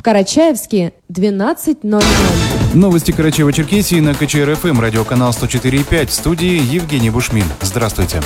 Карачаевске 12:00. Новости Карачаево-Черкесии на КЧР-ФМ, радиоканал 104,5. В студии Евгений Бушмин. Здравствуйте.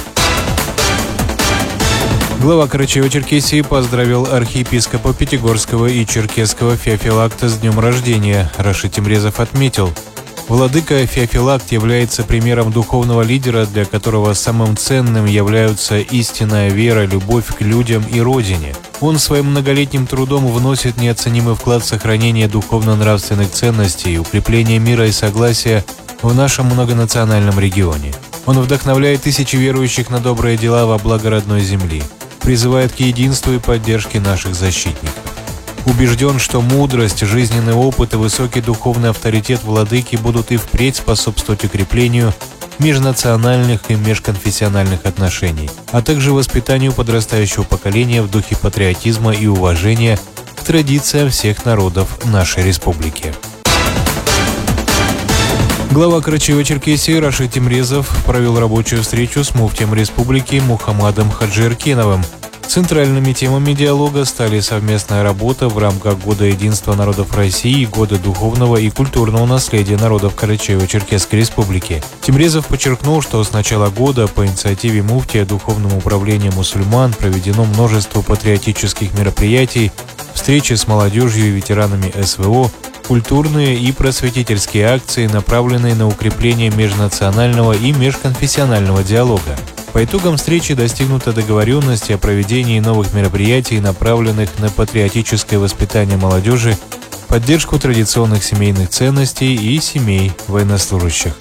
Глава Карачаево-Черкесии поздравил архиепископа Пятигорского и Черкесского Феофилакта с днем рождения. Рашид Темрезов отметил: владыка Феофилакт является примером духовного лидера, для которого самым ценным являются истинная вера, любовь к людям и родине. Он своим многолетним трудом вносит неоценимый вклад в сохранение духовно-нравственных ценностей, укрепление мира и согласия в нашем многонациональном регионе. Он вдохновляет тысячи верующих на добрые дела во благо родной земли, призывает к единству и поддержке наших защитников. Убежден, что мудрость, жизненный опыт и высокий духовный авторитет владыки будут и впредь способствовать укреплению межнациональных и межконфессиональных отношений, а также воспитанию подрастающего поколения в духе патриотизма и уважения к традициям всех народов нашей республики. Глава Карачаево-Черкесии Рашид Темрезов провел рабочую встречу с муфтием республики Мухаммадом Хаджиеркеновым. Центральными темами диалога стали совместная работа в рамках Года единства народов России и Года духовного и культурного наследия народов Карачаево-Черкесской республики. Темрезов подчеркнул, что с начала года по инициативе муфтия Духовным управлением мусульман проведено множество патриотических мероприятий, встречи с молодежью и ветеранами СВО, культурные и просветительские акции, направленные на укрепление межнационального и межконфессионального диалога. По итогам встречи достигнута договоренность о проведении новых мероприятий, направленных на патриотическое воспитание молодежи, поддержку традиционных семейных ценностей и семей военнослужащих.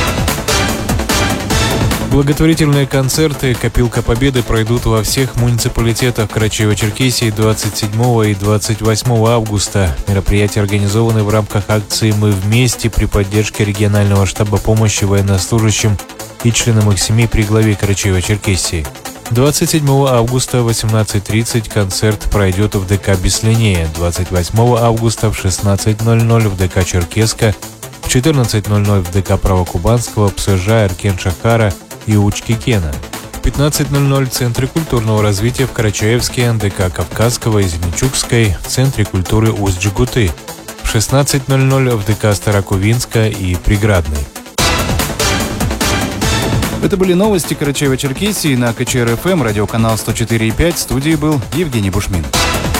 Благотворительные концерты «Копилка Победы» пройдут во всех муниципалитетах Карачаево-Черкесии 27 и 28 августа. Мероприятия организованы в рамках акции «Мы вместе» при поддержке регионального штаба помощи военнослужащим и членам их семей при главе Карачаево-Черкесии. 27 августа в 18:30 концерт пройдет в ДК Беслинея, 28 августа в 16:00 в ДК Черкеска, в 14:00 в ДК Правокубанского, ПСЖ, Аркен-Шахара и Учки-Кена. В 15:00 в Центре культурного развития в Карачаевске, ДК Кавказского и Зеленчукской, в Центре культуры Усть-Джигуты. В 16:00 в ДК Старокувинска и Преградной. Это были новости Карачаево-Черкесии на КЧР-ФМ, радиоканал 104,5. В студии был Евгений Бушмин.